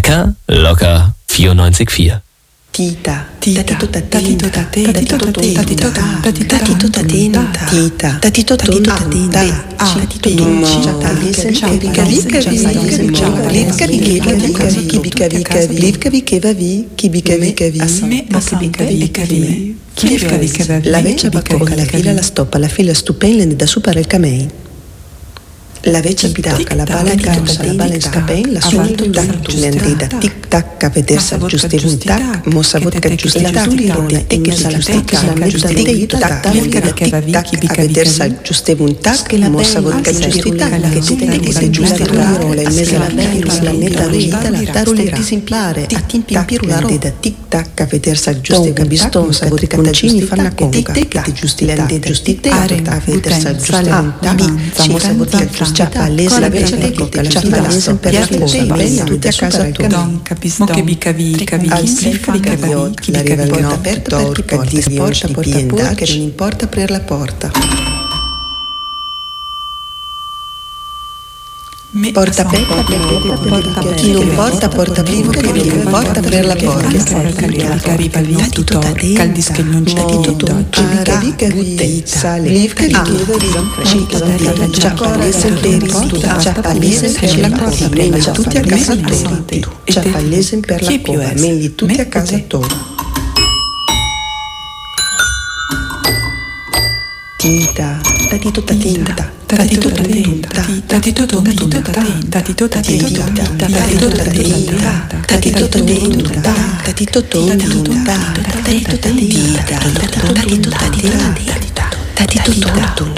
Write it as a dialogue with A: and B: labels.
A: Lecker, locker 94,4.
B: Tita, tatito tatita, tatito tatita, tatito tatita, tatito tatita, la vecchia bacocca la fila stupenda da super il camei. La vecchia bitacca, la bala causa, la bala in scapen, la sunto tac, l'endida tic-tac a vedersi al giusto un tac, mossa vodka giusta l'irone, e che sa la sticca, la metta tic-tac, tic-tac a vedersi al giusto un tac, mossa vodka giusta tac, che tic-tac se giusta l'irone, il mese la virus, la netta vita, la tarulira, disimplare, a timpimpir l'endida tic-tac a vedersi al giusto cabiston, sa vodka concini fanno conca, che giusti l'endida giustità, a vedersi al giusto un tac, mossa vodka giusta all'esa la vecchia tecnica, la cittadinanza per la cosa, bella tutti a casa tua.
C: Mo che bicavi,
B: al sifricaviol, la rivalgata aperta per chi porta sporta, porta pur, che non importa aprire la porta. Porta aperta, chi non porta, porta vivo, che non importa aprire la porta.
C: Arriva tutto, caldis che non c'è tutto.
B: Caricavi, sale, livcavi, ciappalese per la ciappalese per la cova, meglio tutti a casa tua. Ciappalese per la cova, meglio tutti a casa tua. Tinta, tatito tatinta, tatito tatinta, tatito tatinta, tatito tatinta, tatito tatinta, tatito tatinta, tatito tatinta, tatito tatinta, tatito tatinta, tatito tatinta, tatito tatinta.